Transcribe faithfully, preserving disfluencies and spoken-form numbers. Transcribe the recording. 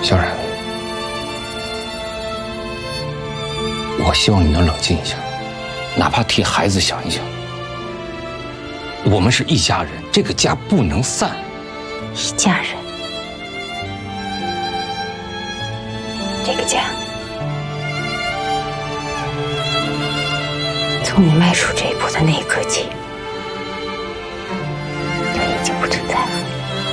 萧然，我希望你能冷静一下，哪怕替孩子想一想。我们是一家人，这个家不能散。 一家人，这个家，从你迈出这一步的那一刻起。